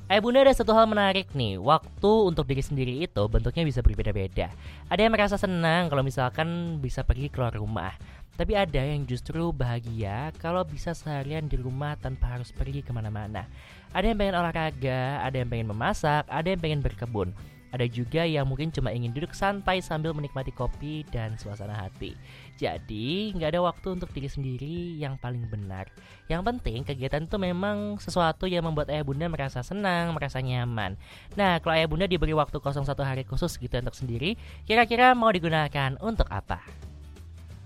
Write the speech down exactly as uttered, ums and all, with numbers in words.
Eh bunda, ada satu hal menarik nih. Waktu untuk diri sendiri itu bentuknya bisa berbeda-beda. Ada yang merasa senang kalau misalkan bisa pergi keluar rumah. Tapi ada yang justru bahagia kalau bisa seharian di rumah tanpa harus pergi kemana-mana. Ada yang pengen olahraga, ada yang pengen memasak, ada yang pengen berkebun. Ada juga yang mungkin cuma ingin duduk santai sambil menikmati kopi dan suasana hati. Jadi nggak ada waktu untuk diri sendiri yang paling benar. Yang penting kegiatan itu memang sesuatu yang membuat ayah bunda merasa senang, merasa nyaman. Nah, kalau ayah bunda diberi waktu kosong satu hari khusus gitu untuk sendiri, kira-kira mau digunakan untuk apa?